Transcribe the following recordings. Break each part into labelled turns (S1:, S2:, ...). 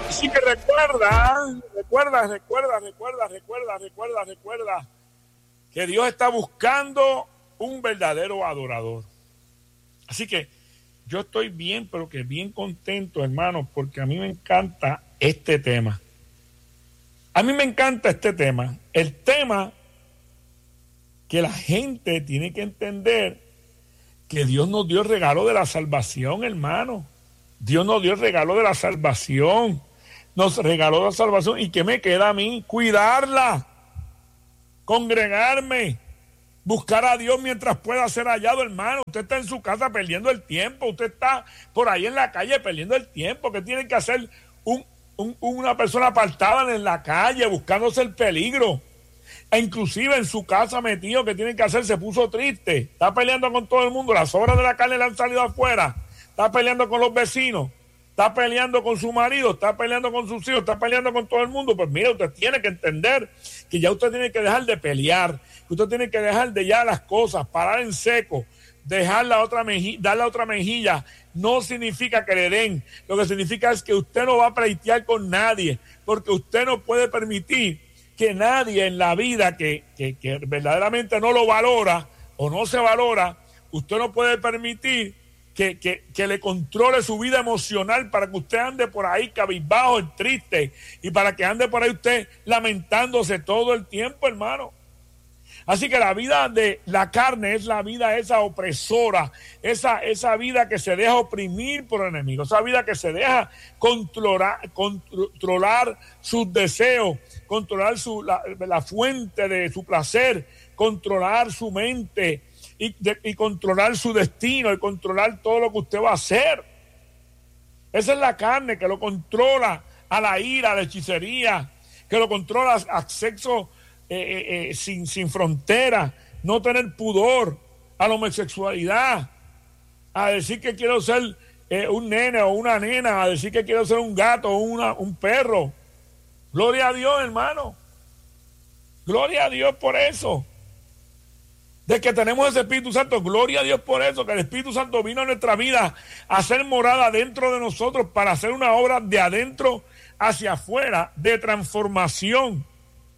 S1: Así que recuerda que Dios está buscando un verdadero adorador. Así que yo estoy bien, pero que bien contento, hermanos, porque a mí me encanta este tema. A mí me encanta este tema. El tema que la gente tiene que entender que Dios nos dio el regalo de la salvación, hermano. Dios nos dio el regalo de la salvación. Nos regaló la salvación. ¿Y qué me queda a mí? Cuidarla, congregarme, buscar a Dios mientras pueda ser hallado, hermano. Usted está en su casa perdiendo el tiempo. Usted está por ahí en la calle perdiendo el tiempo. ¿Qué tiene que hacer una persona apartada en la calle buscándose el peligro? E inclusive en su casa metido, ¿qué tiene que hacer? Se puso triste. Está peleando con todo el mundo. Las obras de la carne le han salido afuera. Está peleando con los vecinos. Está peleando con su marido, está peleando con sus hijos, está peleando con todo el mundo. Pues mira, usted tiene que entender que ya usted tiene que dejar de pelear, que usted tiene que dejar de ya las cosas, parar en seco, dejar la otra mejilla, dar la otra mejilla. No significa que le den, lo que significa es que usted no va a pleitear con nadie, porque usted no puede permitir que nadie en la vida que verdaderamente no lo valora o no se valora, usted no puede permitir que le controle su vida emocional para que usted ande por ahí cabizbajo, triste, y para que ande por ahí usted lamentándose todo el tiempo, hermano. Así que la vida de la carne es la vida esa opresora, esa vida que se deja oprimir por el enemigo, esa vida que se deja controlar sus deseos, controlar la fuente de su placer, controlar su mente, y controlar su destino y controlar todo lo que usted va a hacer. Esa es la carne que lo controla a la ira, a la hechicería, que lo controla a sexo sin frontera, no tener pudor, a la homosexualidad, a decir que quiero ser un nene o una nena, a decir que quiero ser un gato o un perro. Gloria a Dios, hermano. Gloria a Dios por eso. De que tenemos ese Espíritu Santo, gloria a Dios por eso, que el Espíritu Santo vino a nuestra vida a hacer morada dentro de nosotros para hacer una obra de adentro hacia afuera, de transformación.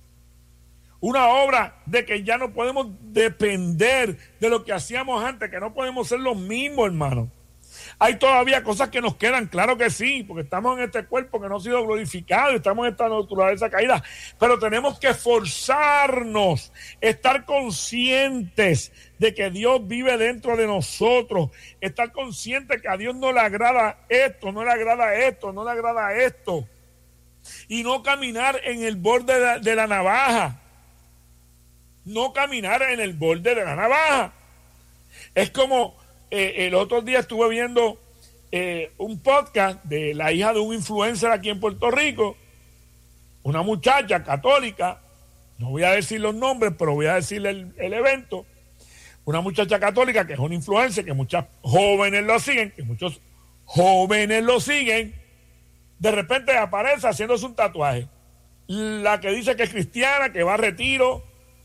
S1: Una obra de que ya no podemos depender de lo que hacíamos antes, que no podemos ser los mismos, hermano. Hay todavía cosas que nos quedan, claro que sí, porque estamos en este cuerpo que no ha sido glorificado, estamos en esta naturaleza caída, pero tenemos que esforzarnos, estar conscientes de que Dios vive dentro de nosotros, estar conscientes que a Dios no le agrada esto, no le agrada esto, no le agrada esto, y no caminar en el borde de la navaja, no caminar en el borde de la navaja. Es como el otro día estuve viendo un podcast de la hija de un influencer aquí en Puerto Rico, una muchacha católica, no voy a decir los nombres, pero voy a decir el evento, una muchacha católica que es un influencer, que muchos jóvenes lo siguen, de repente aparece haciéndose un tatuaje, la que dice que es cristiana, que va a retiro.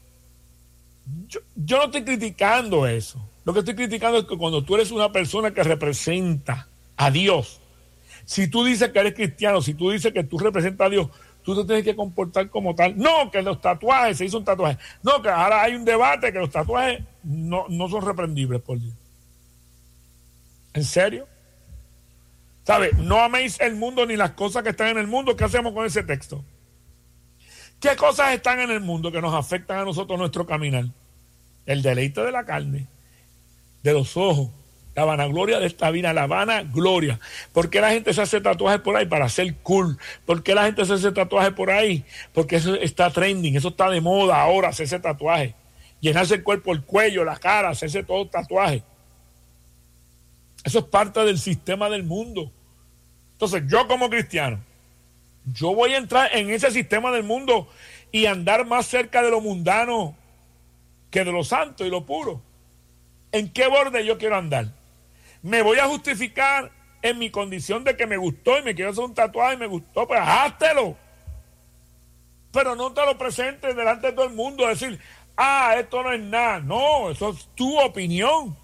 S1: Yo no estoy criticando eso. Lo que estoy criticando es que cuando tú eres una persona que representa a Dios, si tú dices que eres cristiano, si tú dices que tú representas a Dios, tú te tienes que comportar como tal. No, que los tatuajes, se hizo un tatuaje. No, que ahora hay un debate que los tatuajes no son reprendibles por Dios. ¿En serio? ¿Sabe? No améis el mundo ni las cosas que están en el mundo. ¿Qué hacemos con ese texto? ¿Qué cosas están en el mundo que nos afectan a nosotros nuestro caminar? El deleite de la carne, de los ojos, la vanagloria de esta vida, la vanagloria. ¿Por qué la gente se hace tatuajes por ahí? Para ser cool. ¿Por qué la gente se hace tatuajes por ahí? Porque eso está trending, eso está de moda ahora, hacerse tatuajes. Llenarse el cuerpo, el cuello, la cara, hacerse todo tatuaje. Eso es parte del sistema del mundo. Entonces, yo como cristiano, yo voy a entrar en ese sistema del mundo y andar más cerca de lo mundano que de lo santo y lo puro. ¿En qué borde yo quiero andar? Me voy a justificar en mi condición de que me gustó y me quiero hacer un tatuaje y me gustó, pues háztelo. Pero no te lo presentes delante de todo el mundo, decir, esto no es nada. No, eso es tu opinión.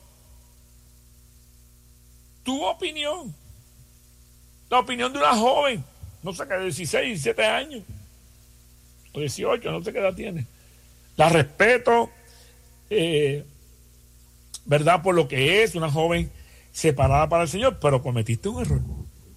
S1: Tu opinión. La opinión de una joven no sé qué, 16, 17 años, o 18, no sé qué edad tiene. La respeto, ¿verdad? Por lo que es una joven separada para el Señor, pero cometiste un error.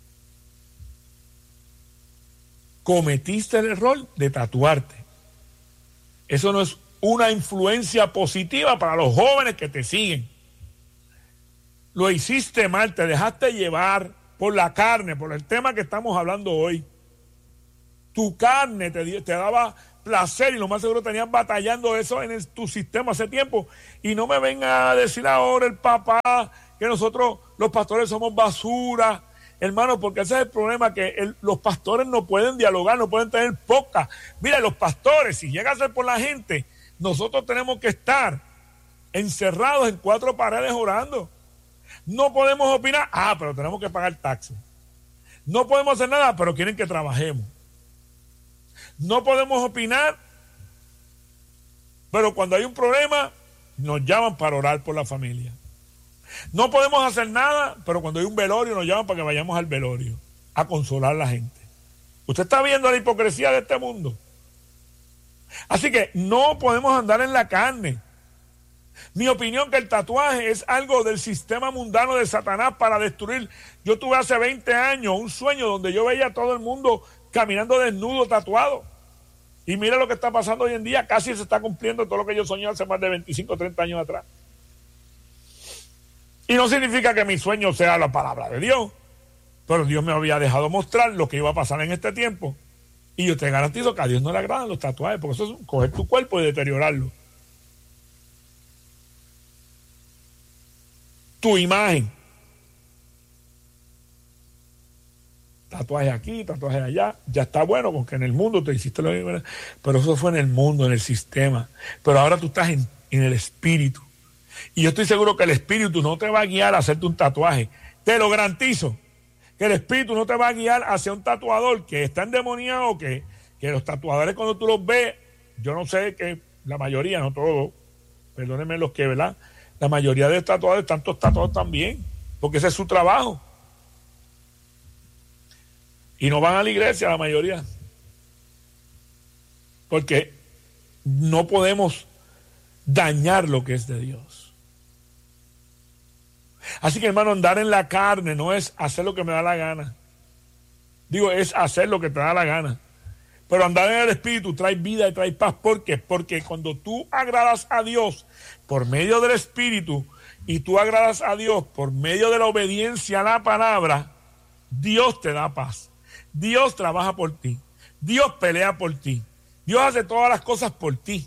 S1: Cometiste el error de tatuarte. Eso no es una influencia positiva para los jóvenes que te siguen. Lo hiciste mal, te dejaste llevar por la carne, por el tema que estamos hablando hoy. Tu carne te daba placer y lo más seguro tenías batallando eso en tu sistema hace tiempo. Y no me venga a decir ahora el papá que nosotros los pastores somos basura, hermano, porque ese es el problema, que los pastores no pueden dialogar, no pueden tener poca. Mira, los pastores, si llega a ser por la gente, nosotros tenemos que estar encerrados en 4 paredes orando. No podemos opinar, pero tenemos que pagar taxes. No podemos hacer nada, pero quieren que trabajemos. No podemos opinar, pero cuando hay un problema, nos llaman para orar por la familia. No podemos hacer nada, pero cuando hay un velorio, nos llaman para que vayamos al velorio, a consolar a la gente. Usted está viendo la hipocresía de este mundo. Así que no podemos andar en la carne. Mi opinión que el tatuaje es algo del sistema mundano de Satanás para destruir. Yo tuve hace 20 años un sueño donde yo veía a todo el mundo caminando desnudo, tatuado. Y mira lo que está pasando hoy en día, casi se está cumpliendo todo lo que yo soñé hace más de 25 o 30 años atrás. Y no significa que mi sueño sea la palabra de Dios, pero Dios me había dejado mostrar lo que iba a pasar en este tiempo. Y yo te garantizo que a Dios no le agradan los tatuajes, porque eso es coger tu cuerpo y deteriorarlo. Tu imagen. Tatuajes aquí, tatuajes allá. Ya está bueno, porque en el mundo te hiciste lo mismo. Pero eso fue en el mundo, en el sistema. Pero ahora tú estás en el espíritu. Y yo estoy seguro que el espíritu no te va a guiar a hacerte un tatuaje. Te lo garantizo. Que el espíritu no te va a guiar hacia un tatuador que está endemoniado, que los tatuadores cuando tú los ves, yo no sé que la mayoría, no todos, perdónenme los que, ¿verdad? La mayoría de tatuadores, tantos tatuadores también, porque ese es su trabajo. Y no van a la iglesia la mayoría. Porque no podemos dañar lo que es de Dios. Así que, hermano, andar en la carne no es hacer lo que me da la gana. Digo, es hacer lo que te da la gana. Pero andar en el espíritu trae vida y trae paz. ¿Por qué? Porque cuando tú agradas a Dios por medio del espíritu y tú agradas a Dios por medio de la obediencia a la palabra, Dios te da paz. Dios trabaja por ti. Dios pelea por ti. Dios hace todas las cosas por ti.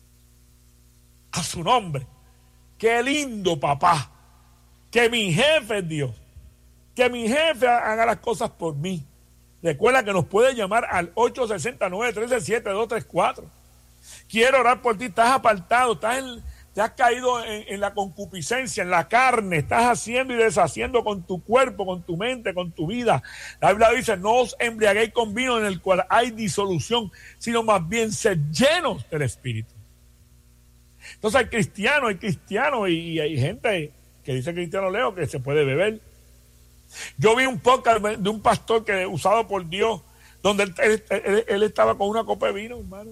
S1: A su nombre. Qué lindo, papá. Que mi jefe es Dios. Que mi jefe haga las cosas por mí. Recuerda que nos puede llamar al 869-367-234. Quiero orar por ti. Estás apartado, te has caído en la concupiscencia, en la carne. Estás haciendo y deshaciendo con tu cuerpo, con tu mente, con tu vida. La Biblia dice, no os embriaguéis con vino en el cual hay disolución, sino más bien sed llenos del Espíritu. Entonces hay cristianos y hay gente que dice cristiano Leo que se puede beber. Yo vi un podcast de un pastor que usado por Dios, donde él estaba con una copa de vino, hermano.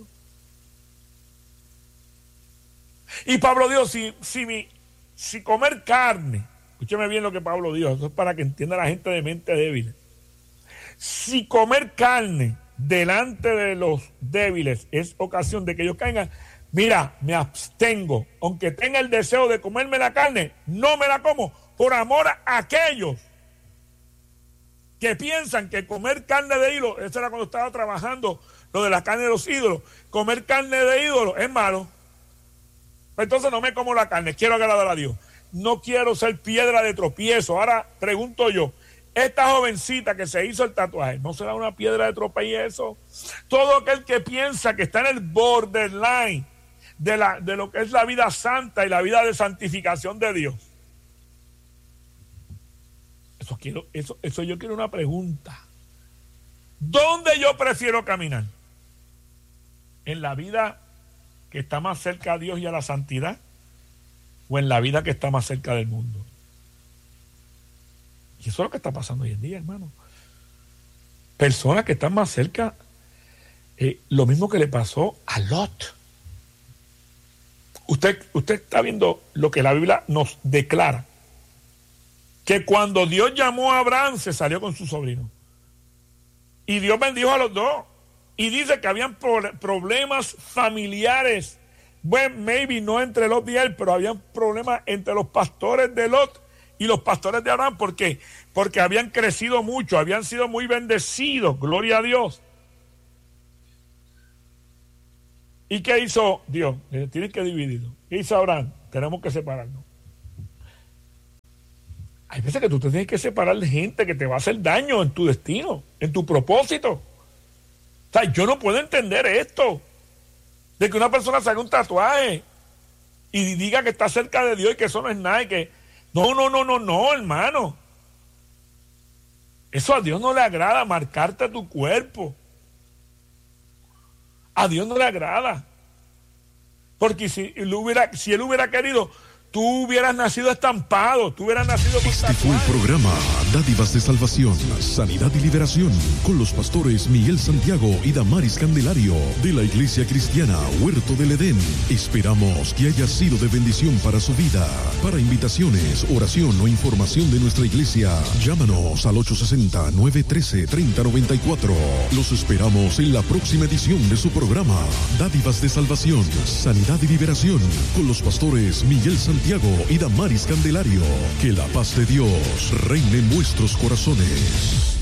S1: Y Pablo dijo, si comer carne, escúcheme bien lo que Pablo dijo, eso es para que entienda la gente de mente débil. Si comer carne delante de los débiles es ocasión de que ellos caigan, mira, me abstengo, aunque tenga el deseo de comerme la carne, no me la como, por amor a aquellos que piensan que comer carne de ídolo, eso era cuando estaba trabajando lo de la carne de los ídolos, comer carne de ídolo es malo. Entonces no me como la carne, quiero agradar a Dios. No quiero ser piedra de tropiezo. Ahora pregunto yo, esta jovencita que se hizo el tatuaje, ¿no será una piedra de tropiezo? Todo aquel que piensa que está en el borderline de lo que es la vida santa y la vida de santificación de Dios. Eso yo quiero una pregunta. ¿Dónde yo prefiero caminar? ¿En la vida que está más cerca a Dios y a la santidad? ¿O en la vida que está más cerca del mundo? Y eso es lo que está pasando hoy en día, hermano. personas que están más cerca, lo mismo que le pasó a Lot. Usted está viendo lo que la Biblia nos declara, que cuando Dios llamó a Abraham se salió con su sobrino y Dios bendijo a los dos, y dice que habían problemas familiares, bueno, maybe no entre Lot y él, pero habían problemas entre los pastores de Lot y los pastores de Abraham. ¿Por qué? Porque habían crecido mucho, habían sido muy bendecidos, gloria a Dios. ¿Y qué hizo Dios? Tienen que dividirlo. ¿Qué hizo Abraham? Tenemos que separarnos. Hay veces que tú te tienes que separar de gente que te va a hacer daño en tu destino, en tu propósito. O sea, yo no puedo entender esto, de que una persona se haga un tatuaje y diga que está cerca de Dios y que eso no es nada, y que no, hermano. Eso a Dios no le agrada, marcarte tu cuerpo. A Dios no le agrada. Porque si él hubiera querido, tú hubieras nacido estampado, tú hubieras nacido con
S2: Este fue el programa Dádivas de Salvación, Sanidad y Liberación, con los pastores Miguel Santiago y Damaris Candelario, de la Iglesia Cristiana Huerto del Edén. Esperamos que haya sido de bendición para su vida. Para invitaciones, oración o información de nuestra iglesia, llámanos al 860-913-3094. Los esperamos en la próxima edición de su programa Dádivas de Salvación, Sanidad y Liberación, con los pastores Miguel Santiago y Damaris Candelario. Que la paz de Dios reine en vuestros corazones.